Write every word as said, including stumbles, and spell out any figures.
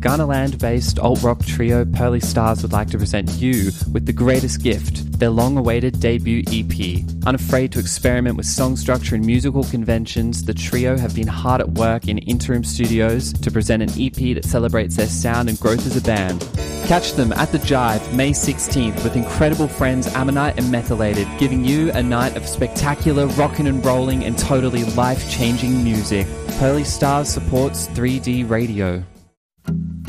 Ghanaland-based alt-rock trio Pearly Stars would like to present you with the greatest gift, their long-awaited debut E P. Unafraid to experiment with song structure and musical conventions, the trio have been hard at work in interim studios to present an E P that celebrates their sound and growth as a band. Catch them at The Jive, May sixteenth, with incredible friends Ammonite and Methylated, giving you a night of spectacular rockin' and rolling and totally life-changing music. Pearly Stars supports three D Radio.